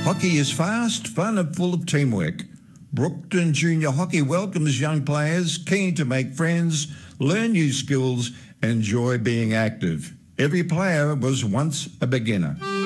Hockey is fast, fun and full of teamwork. Brookton Junior Hockey welcomes young players keen to make friends, learn new skills and enjoy being active. Every player was once a beginner.